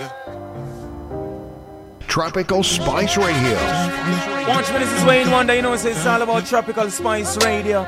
Tropical Spice Radio. Watch me, this is Wayne Wonder. You know, it's all about Tropical Spice Radio.